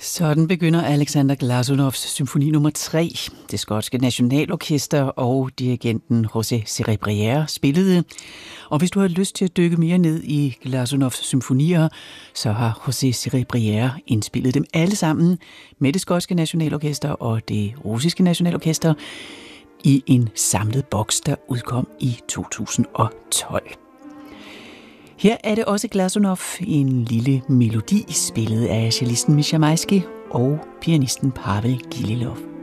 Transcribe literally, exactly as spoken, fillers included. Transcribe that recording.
Sådan begynder Alexander Glazunovs symfoni nummer tre. Det skotske nationalorkester og dirigenten José Cerebrière spillede. Og hvis du har lyst til at dykke mere ned i Glazunovs symfonier, så har José Cerebrière indspillet dem alle sammen med det skotske nationalorkester og det russiske nationalorkester i en samlet boks, der udkom i to tusind og tolv. Her er det også Glazunov, en lille melodi spillet af cellisten Misha Maisky og pianisten Pavel Gililov.